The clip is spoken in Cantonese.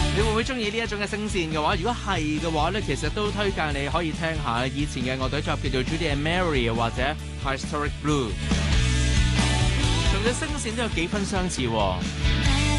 你會唔會中意呢一種嘅聲線嘅話？如果係嘅話咧，其實都推介你可以聽下以前嘅樂隊組合叫做 Judy and Mary 或者 Historic Blue，同佢聲線都有幾分相似喎。